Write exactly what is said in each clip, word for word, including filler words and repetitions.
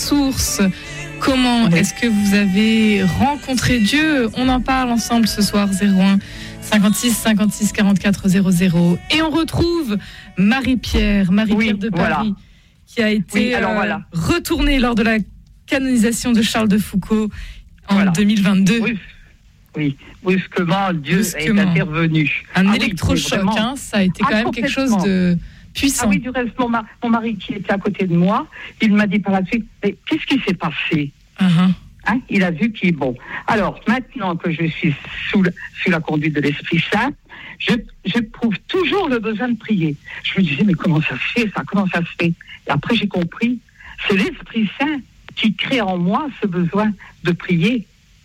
source. Comment Oui. est-ce que vous avez rencontré Dieu? On en parle ensemble ce soir, zéro un cinquante-six cinquante-six quarante-quatre zéro zéro. Et on retrouve Marie-Pierre, Marie-Pierre Oui, de Paris, voilà. qui a été Oui, alors euh, voilà. retournée lors de la canonisation de Charles de Foucauld en Voilà. deux mille vingt-deux. Oui, oui, brusquement, Dieu Brusquement. est intervenu. Un Ah oui, électrochoc, mais vraiment. hein, ça a été Ah, quand même quelque chose complètement. de puissant. Ah oui, du reste, mon, ma- mon mari qui était à côté de moi, il m'a dit par la suite, mais qu'est-ce qui s'est passé? Uh-huh. Hein, il a vu qu'il est bon. Alors, maintenant que je suis sous, la- sous la conduite de l'Esprit Saint, je, j'éprouve toujours le besoin de prier. Je me disais, mais comment ça se fait, ça? Comment ça se fait? Et après, j'ai compris, c'est l'Esprit Saint qui crée en moi ce besoin de prier.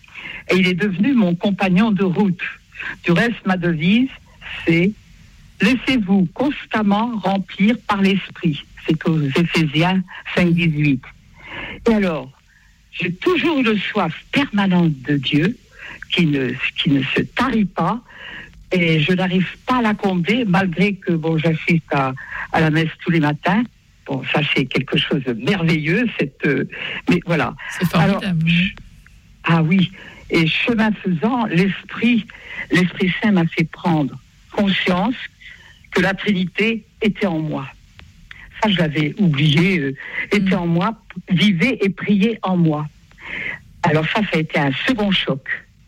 Et il est devenu mon compagnon de route. Du reste, ma devise, c'est « Laissez-vous constamment remplir par l'Esprit ». C'est aux Éphésiens cinq dix-huit. Et alors, j'ai toujours eu le soif permanente de Dieu, qui ne, qui ne se tarit pas, et je n'arrive pas à la combler, malgré que bon, j'assiste à, à la messe tous les matins. Bon, ça c'est quelque chose de merveilleux, cette, euh, mais voilà. C'est formidable. Alors, je- ah oui, et chemin faisant, l'Esprit, l'Esprit Saint m'a fait prendre conscience que la Trinité était en moi. Ça, je l'avais oublié, euh, était Mm. en moi, vivait et priait en moi. Alors ça, ça a été un second choc.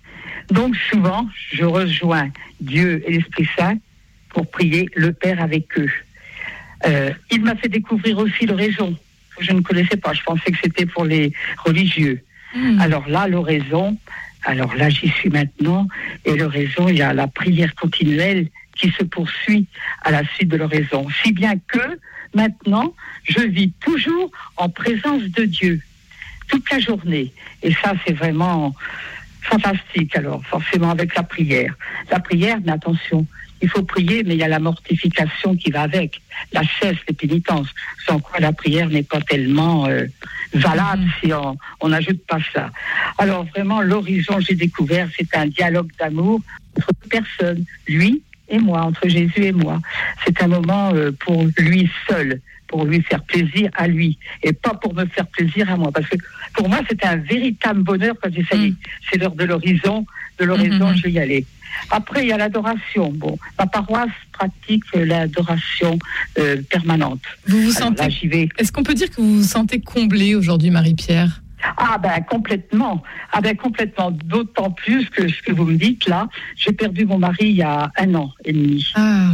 Donc souvent, je rejoins Dieu et l'Esprit Saint pour prier le Père avec eux. Euh, il m'a fait découvrir aussi l'oraison, que je ne connaissais pas. Je pensais que c'était pour les religieux. Mm. Alors là, l'oraison, alors là, j'y suis maintenant. Et l'oraison, il y a la prière continuelle qui se poursuit à la suite de l'oraison. Si bien que maintenant, je vis toujours en présence de Dieu, toute la journée. Et ça, c'est vraiment fantastique. Alors, forcément, avec la prière. La prière, mais attention, il faut prier, mais il y a la mortification qui va avec, la cesse, les pénitences, sans quoi la prière n'est pas tellement euh, valable mmh. si on n'ajoute pas ça. Alors, vraiment, l'horizon, j'ai découvert, c'est un dialogue d'amour entre deux personnes, lui et moi, entre Jésus et moi. C'est un moment euh, pour lui seul, pour lui faire plaisir à lui, et pas pour me faire plaisir à moi. Parce que pour moi, c'était un véritable bonheur quand j'ai dit, ça y est, c'est l'heure de l'horizon, de l'horizon, mmh. je vais y aller. Après, il y a l'adoration. Bon, ma paroisse pratique l'adoration euh, permanente. Vous vous Alors, sentez... là, j'y vais. Est-ce qu'on peut dire que vous vous sentez comblée aujourd'hui, Marie-Pierre? Ah ben complètement, ah ben complètement, d'autant plus que ce que vous me dites là, j'ai perdu mon mari il y a un an et demi. Ah.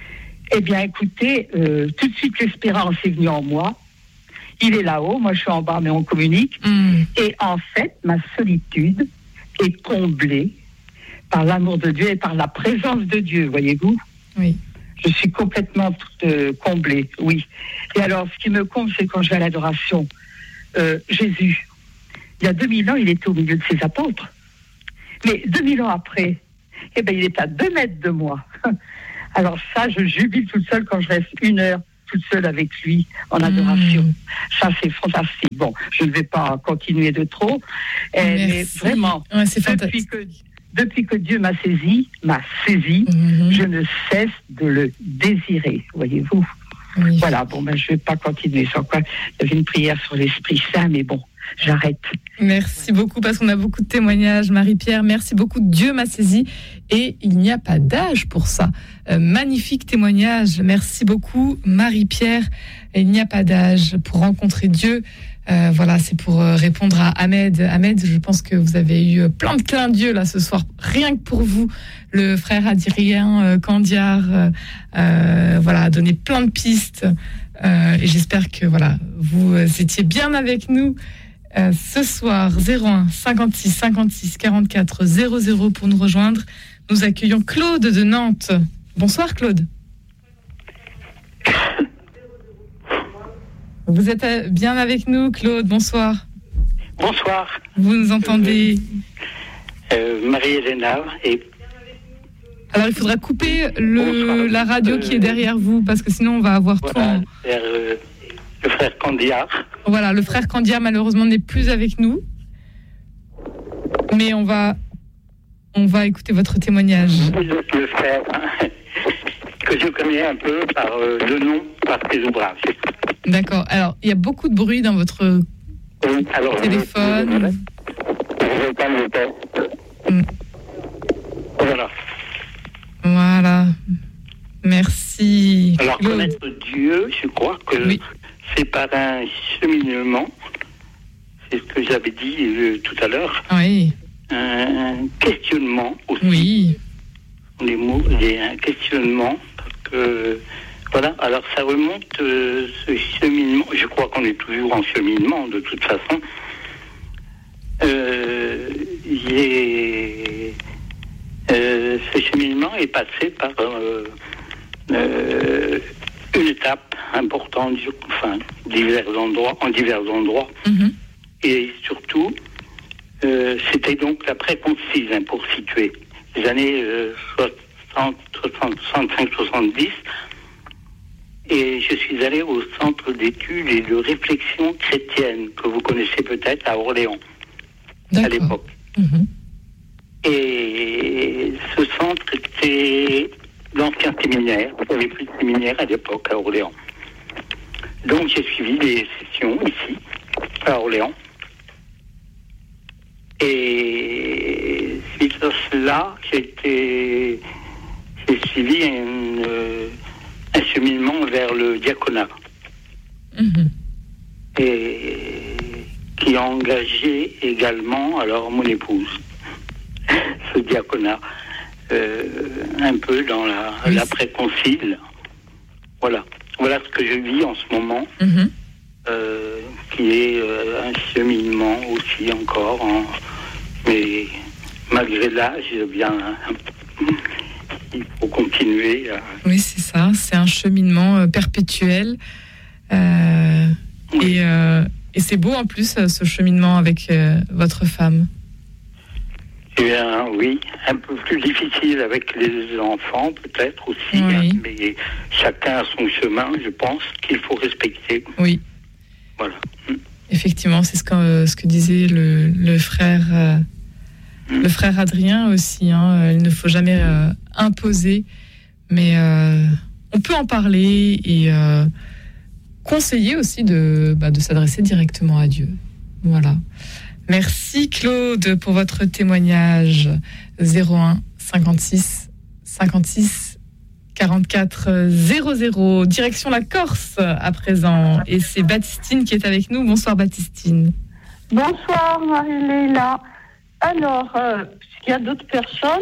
Eh bien écoutez, euh, tout de suite l'espérance est venue en moi, il est là-haut, moi je suis en bas mais on communique, mm. et en fait ma solitude est comblée par l'amour de Dieu et par la présence de Dieu, voyez-vous. Oui. Je suis complètement toute, euh, comblée, oui. Et alors ce qui me comble, c'est quand je vais à l'adoration, euh, Jésus, il y a deux mille ans, il était au milieu de ses apôtres. Mais deux mille ans après, eh ben, il est à deux mètres de moi. Alors ça, je jubile toute seule quand je reste une heure toute seule avec lui en adoration. Mmh. Ça, c'est fantastique. Bon, je ne vais pas continuer de trop. Eh, mais vraiment, ouais, c'est depuis, que, depuis que Dieu m'a saisi, m'a saisi, mmh. je ne cesse de le désirer, voyez-vous. Oui. Voilà, bon, ben, je ne vais pas continuer. Sans quoi, il y avait une prière sur l'Esprit Saint, mais bon, j'arrête. Merci beaucoup, parce qu'on a beaucoup de témoignages, Marie-Pierre. Merci beaucoup. Dieu m'a saisi et il n'y a pas d'âge pour ça. Euh, magnifique témoignage. Merci beaucoup, Marie-Pierre. Il n'y a pas d'âge pour rencontrer Dieu. Euh, voilà, c'est pour répondre à Ahmed. Ahmed, je pense que vous avez eu plein de clins d'yeux là ce soir, rien que pour vous. Le frère Adrien euh, Candiar, euh, euh, voilà, a donné plein de pistes. Euh, et j'espère que voilà, vous étiez bien avec nous. Euh, ce soir, zéro un cinquante-six cinquante-six quarante-quatre zéro zéro pour nous rejoindre. Nous accueillons Claude de Nantes. Bonsoir Claude. Vous êtes bien avec nous Claude, bonsoir. Bonsoir. Vous nous entendez euh, euh, Marie-Hélène et... Alors il faudra couper le, la radio euh, qui est derrière vous, parce que sinon on va avoir voilà, tout en... vers, euh, le frère Candiar. Voilà, le frère Candiar malheureusement n'est plus avec nous. Mais on va, on va écouter votre témoignage. Vous êtes le frère hein, que je connais un peu par euh, le nom, par tes ouvrages. D'accord. Alors, il y a beaucoup de bruit dans votre Oui, alors, téléphone. Je parle de père. Mm. Voilà. Voilà. Merci. Alors, Claude. connaître Dieu, je crois que Oui. c'est par un cheminement, c'est ce que j'avais dit euh, tout à l'heure, Oui. un questionnement aussi. Oui. Les mots, il y a un questionnement, parce que, voilà, alors ça remonte, euh, ce cheminement, je crois qu'on est toujours en cheminement, de toute façon. Euh, j'ai, euh, ce cheminement est passé par euh, euh, une étape importante, enfin, divers endroits, en divers endroits, Mm-hmm. et surtout, euh, c'était donc l'après concile, hein, pour situer. Les années euh, soixante, soixante-cinq, soixante-dix, et je suis allé au centre d'études et de réflexion chrétienne, que vous connaissez peut-être, à Orléans, D'accord. à l'époque. Mm-hmm. Et ce centre était l'ancien séminaire, il n'y avait plus de séminaire à l'époque à Orléans. Donc j'ai suivi des sessions ici, à Orléans. Et suite à cela, j'ai, été, j'ai suivi un, euh, un cheminement vers le diaconat. Mm-hmm. Et qui a engagé également alors mon épouse, ce diaconat, euh, un peu dans la, Oui. l'après-concile. Voilà. Voilà ce que je vis en ce moment. Mm-hmm. Euh, qui est euh, un cheminement aussi encore, hein. Mais malgré l'âge, eh bien, il faut continuer. À... Oui, c'est ça. C'est un cheminement euh, perpétuel. Euh, Oui. et, euh, et c'est beau en plus, euh, ce cheminement avec euh, votre femme. Eh bien, oui, un peu plus difficile avec les enfants, peut-être aussi, Oui. hein, mais chacun a son chemin, je pense, qu'il faut respecter. Oui. Voilà. Effectivement, c'est ce que, euh, ce que disait le, le frère euh, Mm. le frère Adrien aussi. Hein, il ne faut jamais euh, imposer, mais euh, on peut en parler et euh, conseiller aussi de, bah, de s'adresser directement à Dieu. Voilà. Merci Claude pour votre témoignage. zéro un cinquante-six cinquante-six quarante-quatre zéro zéro. Direction la Corse à présent. Et c'est Baptistine qui est avec nous. Bonsoir Baptistine. Bonsoir Marie-Léla. Alors, euh, il y a d'autres personnes.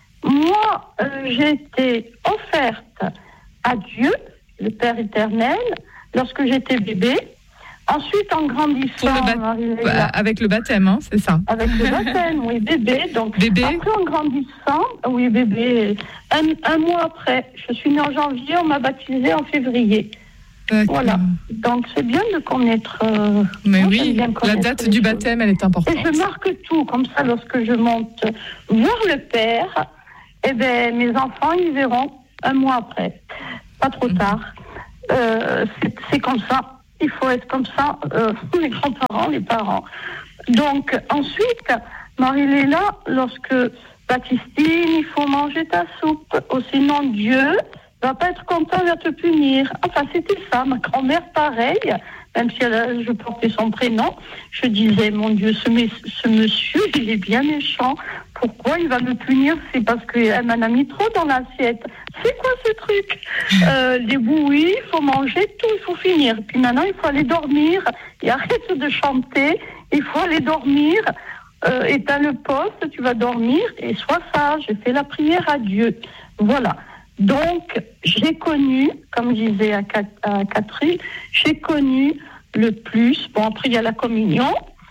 Moi, euh, j'ai été offerte à Dieu, le Père éternel, lorsque j'étais bébé. Ensuite, en grandissant, Pour le bat- Marie-Léla, bah, avec le baptême, hein, c'est ça. avec le baptême, oui, bébé. Donc, Bébé. après, en grandissant, oui, bébé, un, un mois après, je suis née en janvier, on m'a baptisée en février. D'accord. Voilà. Donc, c'est bien de connaître. Euh, Mais moi, oui, j'aime bien la connaître date les du choses. baptême, elle est importante. Et je marque tout, comme ça, lorsque je monte voir le Père, eh ben, mes enfants, ils verront un mois après. Pas trop tard. Euh, c'est, c'est comme ça. Il faut être comme ça, euh, les grands-parents, les parents. Donc, ensuite, Marie-Léla, lorsque Baptistine, il faut manger ta soupe, ou sinon Dieu va pas être content, il va te punir. Enfin, c'était ça. Ma grand-mère, pareil, même si elle a, je portais son prénom, je disais, mon Dieu, ce, mes, ce monsieur, il est bien méchant. Pourquoi il va me punir? C'est parce qu'elle m'en a mis trop dans l'assiette. C'est quoi ce truc? euh, Les bouillies, il faut manger tout, il faut finir. Puis maintenant, il faut aller dormir. Et arrête de chanter, il faut aller dormir. Euh, éteins le poste, tu vas dormir et sois sage. J'ai fait la prière à Dieu. Voilà. Donc, j'ai connu, comme je disais à, Cat- à Catherine, j'ai connu le plus. Bon, après, il y a la communion.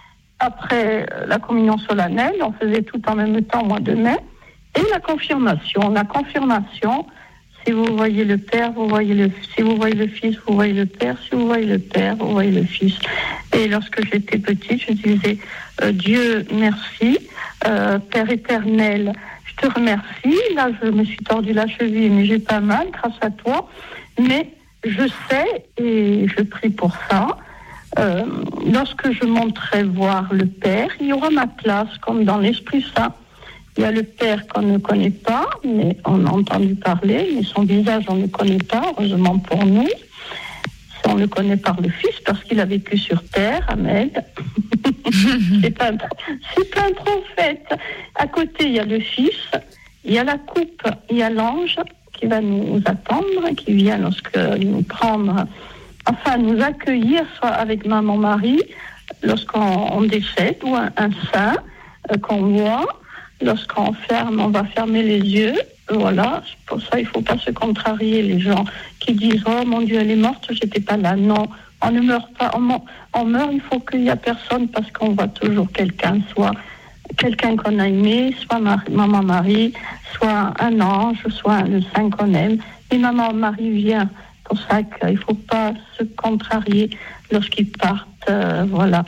Après euh, la communion solennelle, on faisait tout en même temps, au mois de mai. Et la confirmation. La confirmation, si vous voyez le Père, vous voyez le, si vous voyez le Fils, vous voyez le Père. Si vous voyez le Père, vous voyez le Fils. Et lorsque j'étais petite, je disais, euh, Dieu, merci, euh, Père éternel, je te remercie. Là, je me suis tordu la cheville, mais j'ai pas mal grâce à toi. Mais je sais, et je prie pour ça, euh, lorsque je monterai voir le Père, il y aura ma place, comme dans l'Esprit Saint. Il y a le Père qu'on ne connaît pas, mais on a entendu parler, mais son visage, on ne connaît pas, heureusement pour nous. Son on le connaît par le Fils parce qu'il a vécu sur terre, Ahmed. c'est, pas un, c'est pas un prophète. À côté, il y a le Fils, il y a la coupe, il y a l'ange qui va nous attendre, qui vient lorsque nous prendre, enfin nous accueillir, soit avec maman Marie, lorsqu'on on décède, ou un, un saint euh, qu'on voit. Lorsqu'on ferme, on va fermer les yeux. Voilà, pour ça, il ne faut pas se contrarier, les gens qui disent « Oh mon Dieu, elle est morte, j'étais pas là ». Non, on ne meurt pas. On, on meurt, il faut qu'il n'y ait personne parce qu'on voit toujours quelqu'un, soit quelqu'un qu'on a aimé, soit Marie, maman Marie, soit un ange, soit le saint qu'on aime. Et maman Marie vient. Pour ça qu'il ne faut pas se contrarier lorsqu'ils partent. Euh, voilà.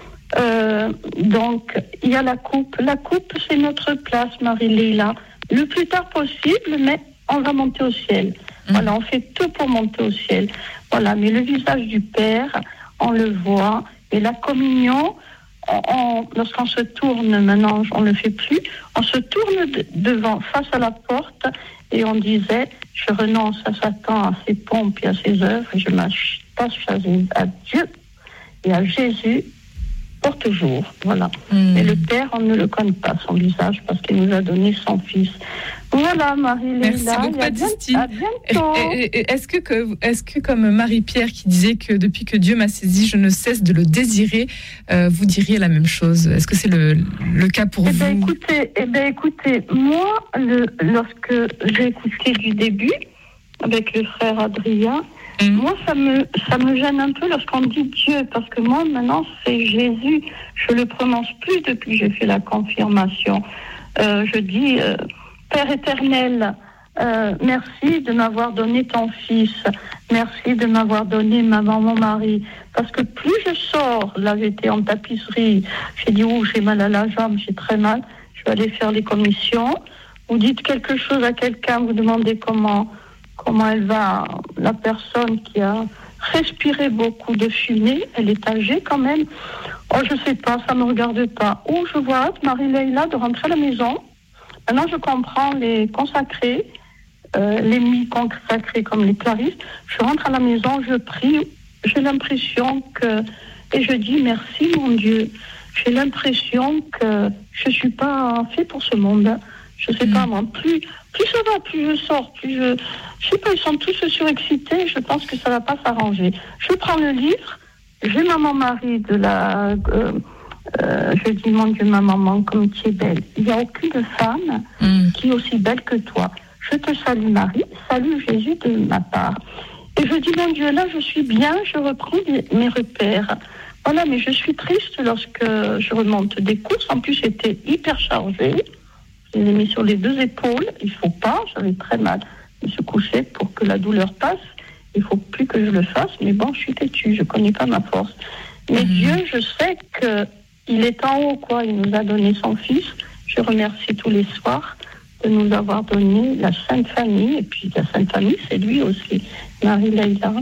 Euh, donc, il y a la coupe. La coupe, c'est notre place, Marie-Léla. Le plus tard possible, mais on va monter au ciel. Mmh. Voilà, on fait tout pour monter au ciel. Voilà, mais le visage du Père, on le voit. Et la communion, on, on, lorsqu'on se tourne, maintenant, on ne le fait plus, on se tourne de, devant, face à la porte, et on disait, je renonce à Satan, à ses pompes et à ses œuvres, et je m'attache à Dieu et à Jésus pour toujours, voilà. Mmh. Et le Père, on ne le connaît pas, son visage, parce qu'il nous a donné son Fils. Voilà, Marie-Léla. Merci beaucoup, Baptistine. À bientôt. Est-ce que, que, est-ce que, comme Marie-Pierre qui disait que depuis que Dieu m'a saisi, je ne cesse de le désirer, euh, vous diriez la même chose? Est-ce que c'est le, le cas pour eh vous? ben, écoutez, eh ben, écoutez, moi, le, lorsque j'ai écouté du début, avec le frère Adrien, Mmh. moi, ça me, ça me gêne un peu lorsqu'on dit Dieu, parce que moi, maintenant, c'est Jésus. Je le prononce plus depuis que j'ai fait la confirmation. Euh, je dis, euh, Père éternel, euh, merci de m'avoir donné ton Fils. Merci de m'avoir donné maman, mon mari. Parce que plus je sors, là, j'étais en tapisserie, j'ai dit, oh, j'ai mal à la jambe, j'ai très mal, je vais aller faire les commissions. Vous dites quelque chose à quelqu'un, vous demandez comment... comment elle va, la personne qui a respiré beaucoup de fumée, elle est âgée quand même. Oh, je sais pas, ça me regarde pas. Oh, je vois Marie-Léla de rentrer à la maison. Maintenant, je comprends les consacrés, euh, les mi-consacrés comme les claristes. Je rentre à la maison, je prie, j'ai l'impression que, et je dis merci mon Dieu. J'ai l'impression que je suis pas fait pour ce monde. Je sais mmh. pas moi, plus, plus ça va, plus je sors, plus je... Je sais pas, ils sont tous surexcités, je pense que ça va pas s'arranger. Je prends le livre, j'ai maman Marie de la... Euh, euh, je dis, mon Dieu, ma maman, comme tu es belle. Il n'y a aucune femme mmh. qui est aussi belle que toi. Je te salue Marie, salue Jésus de ma part. Et je dis, mon Dieu, là, je suis bien, je reprends des, mes repères. Voilà, mais je suis triste lorsque je remonte des courses. En plus, j'étais hyper chargée. Je les ai mis sur les deux épaules. Il ne faut pas, j'avais très mal. Je me suis couchée pour que la douleur passe. Il ne faut plus que je le fasse. Mais bon, je suis têtue, je ne connais pas ma force. Mais mmh. Dieu, je sais qu'il est en haut, quoi. Il nous a donné son Fils. Je remercie tous les soirs de nous avoir donné la Sainte Famille. Et puis la Sainte Famille, c'est lui aussi, Marie-Léla.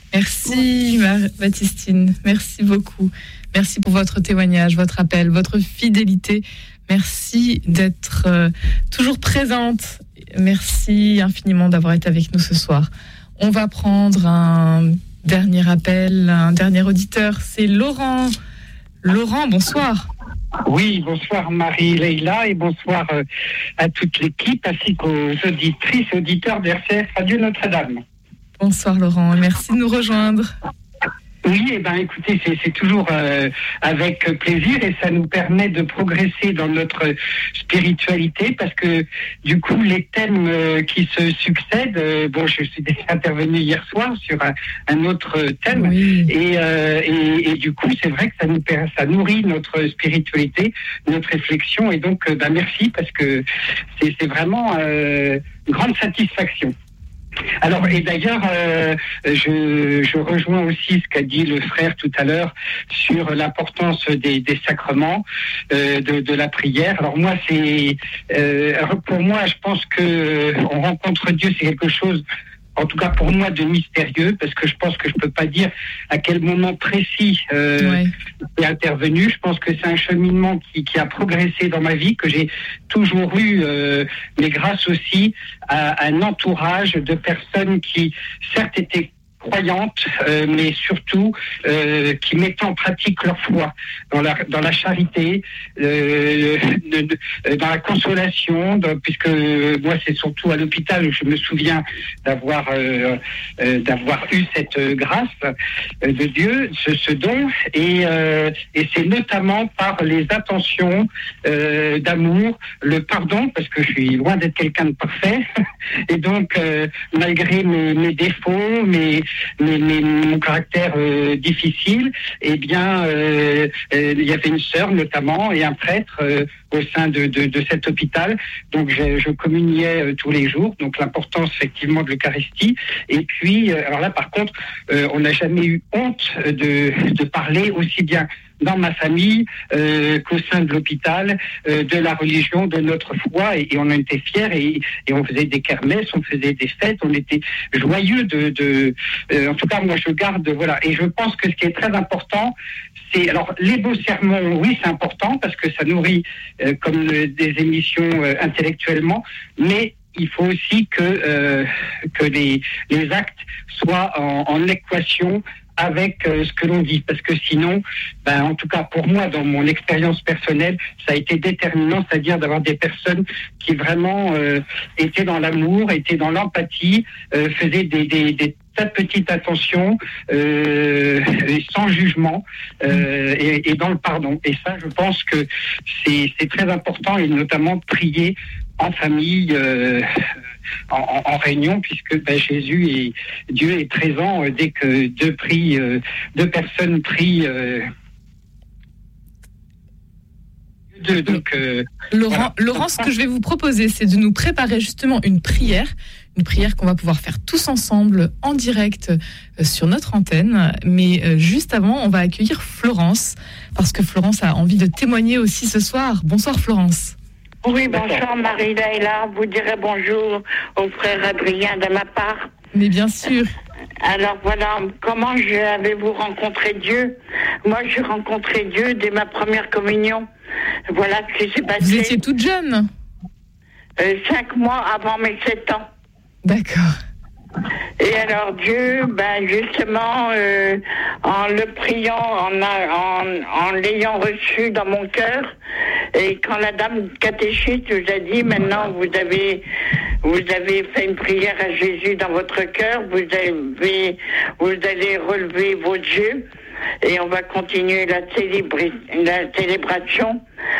Merci, ouais. Baptistine. Merci beaucoup. Merci pour votre témoignage, votre appel, votre fidélité. Merci d'être euh, toujours présente. Merci infiniment d'avoir été avec nous ce soir. On va prendre un dernier appel, un dernier auditeur. C'est Laurent. Laurent, bonsoir. Oui, bonsoir Marie-Léla et bonsoir euh, à toute l'équipe ainsi qu'aux auditrices et auditeurs d'R C F Radio Notre-Dame. Bonsoir Laurent, merci de nous rejoindre. Oui, eh ben, écoutez, c'est, c'est toujours euh, avec plaisir et ça nous permet de progresser dans notre spiritualité parce que du coup, les thèmes euh, qui se succèdent, euh, bon, je suis déjà intervenu hier soir sur un, un autre thème oui. et, euh, et, et du coup, c'est vrai que ça nous ça nourrit notre spiritualité, notre réflexion et donc, euh, ben, merci parce que c'est, c'est vraiment euh, une grande satisfaction. Alors, et d'ailleurs, euh, je, je rejoins aussi ce qu'a dit le frère tout à l'heure sur l'importance des, des sacrements, euh, de, de la prière. Alors moi, c'est, euh, pour moi, je pense que on rencontre Dieu, c'est quelque chose, en tout cas pour moi, de mystérieux, parce que je pense que je peux pas dire à quel moment précis euh, ouais. est intervenu. Je pense que c'est un cheminement qui, qui a progressé dans ma vie, que j'ai toujours eu, euh, mais grâce aussi à, à un entourage de personnes qui, certes, étaient croyantes, euh, mais surtout euh, qui mettent en pratique leur foi dans la, dans la charité, euh, de, de, dans la consolation, dans, puisque moi c'est surtout à l'hôpital où je me souviens d'avoir euh, euh, d'avoir eu cette grâce euh, de Dieu, ce, ce don, et, euh, et c'est notamment par les attentions euh, d'amour, le pardon, parce que je suis loin d'être quelqu'un de parfait, et donc euh, malgré mes, mes défauts, mes, mes, mes, mon caractère euh, difficile, eh bien euh, euh, il y avait une sœur notamment et un prêtre euh, au sein de, de, de cet hôpital, donc je, je communiais euh, tous les jours, donc l'importance effectivement de l'Eucharistie, et puis euh, alors là par contre euh, on n'a jamais eu honte de, de parler aussi bien dans ma famille euh, qu'au sein de l'hôpital, euh, de la religion, de notre foi, et, et on en était fiers, et, et on faisait des kermesses, on faisait des fêtes, on était joyeux de... de euh, en tout cas, moi, je garde... Voilà. Et je pense que ce qui est très important, c'est... Alors, les beaux sermons, oui, c'est important, parce que ça nourrit euh, comme le, des émissions euh, intellectuellement, mais il faut aussi que, euh, que les, les actes soient en, en équation avec euh, ce que l'on dit, parce que sinon, ben, en tout cas pour moi, dans mon expérience personnelle, ça a été déterminant, c'est-à-dire d'avoir des personnes qui vraiment euh, étaient dans l'amour, étaient dans l'empathie, euh, faisaient des, des, des tas de petites attentions, euh, sans jugement, euh, et, et dans le pardon. Et ça, je pense que c'est, c'est très important, et notamment de prier en famille, euh, en, en réunion, puisque ben, Jésus et Dieu est présent euh, dès que deux prient, euh, deux personnes prient. Euh, deux, donc, euh, Laurent, voilà. Laurent, ce que je vais vous proposer, c'est de nous préparer justement une prière, une prière qu'on va pouvoir faire tous ensemble en direct euh, sur notre antenne. Mais euh, juste avant, on va accueillir Florence, parce que Florence a envie de témoigner aussi ce soir. Bonsoir Florence. Oui, bonsoir Marie-Laïla, vous direz bonjour au frère Adrien de ma part. Mais bien sûr. Alors voilà, comment avez-vous rencontré Dieu? Moi, j'ai rencontré Dieu dès ma première communion. Voilà ce qui s'est passé. Vous étiez toute jeune? euh, Cinq mois avant mes sept ans. D'accord. Et alors Dieu, ben justement, euh, en le priant, en, en, en l'ayant reçu dans mon cœur, et quand la dame catéchiste nous a dit, maintenant vous avez, vous avez fait une prière à Jésus dans votre cœur, vous avez, vous allez relever vos yeux, et on va continuer la, célébri- la célébration.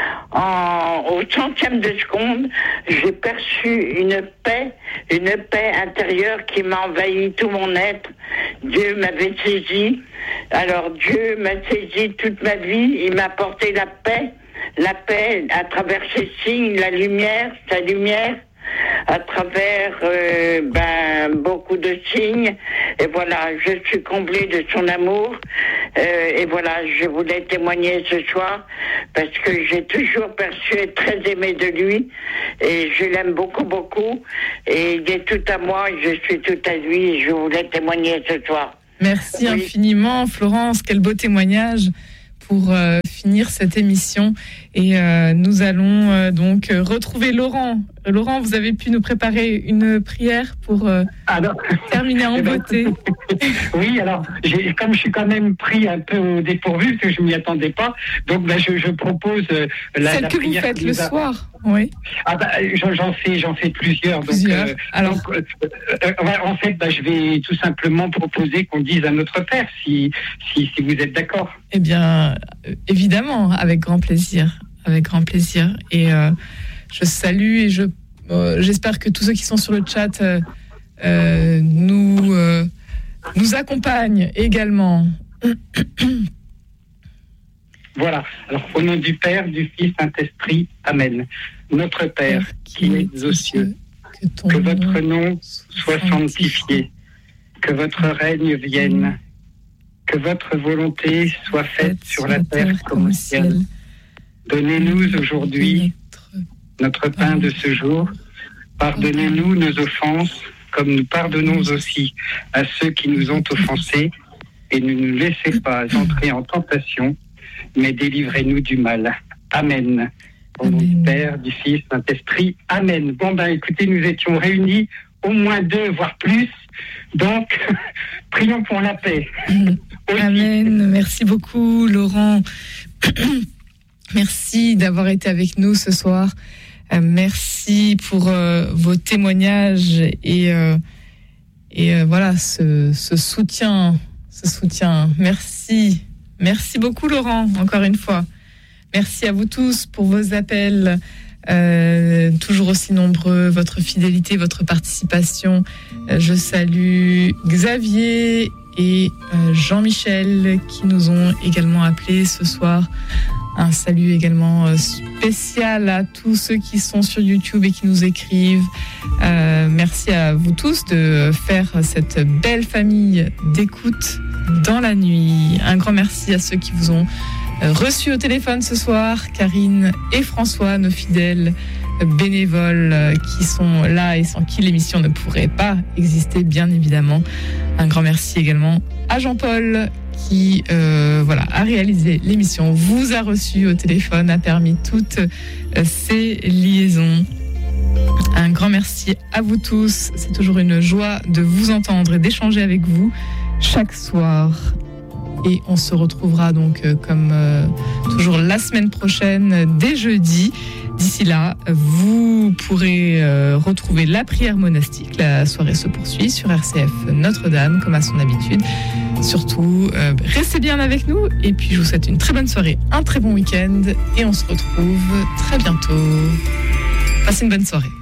En, au centième de seconde, j'ai perçu une paix, une paix intérieure qui m'a envahi tout mon être. Dieu m'avait saisi. Alors Dieu m'a saisi toute ma vie. Il m'a apporté la paix, la paix à travers ses signes, la lumière, sa lumière, à travers euh, ben, beaucoup de signes. Et voilà, je suis comblée de son amour. Euh, et voilà, je voulais témoigner ce soir parce que j'ai toujours perçu être très aimée de lui. Et je l'aime beaucoup, beaucoup. Et il est tout à moi, je suis tout à lui. Je voulais témoigner ce soir. Merci oui. infiniment, Florence. Quel beau témoignage pour euh, finir cette émission. Et euh, nous allons euh, donc retrouver Laurent. Laurent, vous avez pu nous préparer une prière pour euh, alors, terminer en beauté. Oui, alors, j'ai, comme je suis quand même pris un peu au dépourvu, parce que je ne m'y attendais pas, donc ben, je, je propose euh, la, Celle la que prière vous faites que le a... soir, oui. Ah ben, j'en, j'en, fais, j'en fais plusieurs. plusieurs. Donc, euh, alors... donc euh, euh, en fait, ben, je vais tout simplement proposer qu'on dise à notre Père, si, si, si vous êtes d'accord. Eh bien, euh, évidemment, avec grand plaisir. Avec grand plaisir. Et euh, je salue et je, euh, j'espère que tous ceux qui sont sur le chat euh, euh, nous, euh, nous accompagnent également. Voilà. Alors, au nom du Père, du Fils, Saint-Esprit, Amen. Notre Père, Père qui, qui es aux cieux, que, que votre nom soit sanctifié, que votre règne vienne, que votre volonté soit faite sur la terre comme au ciel. Donnez-nous aujourd'hui notre pain de ce jour. Pardonnez-nous nos offenses, comme nous pardonnons aussi à ceux qui nous ont offensés. Et ne nous laissez pas entrer en tentation, mais délivrez-nous du mal. Amen. Au nom du Père, du Fils, Saint-Esprit. Amen. Bon, ben écoutez, nous étions réunis, au moins deux, voire plus. Donc, prions pour la paix. Amen. Merci beaucoup, Laurent. Merci d'avoir été avec nous ce soir. Euh, merci pour euh, vos témoignages et, euh, et euh, voilà, ce, ce soutien. Ce soutien. Merci. Merci beaucoup, Laurent, encore une fois. Merci à vous tous pour vos appels. Euh, toujours aussi nombreux, votre fidélité, votre participation. Euh, je salue Xavier et euh, Jean-Michel qui nous ont également appelés ce soir. Un salut également euh, spécial à tous ceux qui sont sur YouTube et qui nous écrivent. Euh, merci à vous tous de faire cette belle famille d'écoute dans la nuit. Un grand merci à ceux qui vous ont reçus au téléphone ce soir, Karine et François, nos fidèles bénévoles qui sont là et sans qui l'émission ne pourrait pas exister, bien évidemment. Un grand merci également à Jean-Paul qui euh, voilà, a réalisé l'émission, vous a reçu au téléphone, a permis toutes euh, ces liaisons. Un grand merci à vous tous. C'est toujours une joie de vous entendre et d'échanger avec vous chaque soir. Et on se retrouvera donc euh, comme euh, toujours la semaine prochaine, dès jeudi. D'ici là, vous pourrez euh, retrouver la prière monastique. La soirée se poursuit sur R C F Notre-Dame, comme à son habitude. Surtout, euh, restez bien avec nous. Et puis, je vous souhaite une très bonne soirée, un très bon week-end. Et on se retrouve très bientôt. Passez une bonne soirée.